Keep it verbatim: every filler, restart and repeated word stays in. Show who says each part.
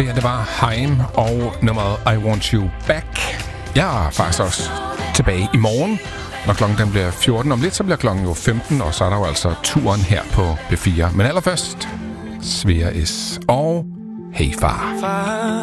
Speaker 1: her, det var Haim og nummeret I Want You Back. Jeg er faktisk også tilbage i morgen, når klokken den bliver fjorten. Om lidt, så bliver klokken jo femten, og så er der jo altså turen her på B fire. Men allerførst, Svea S. og Hey Far.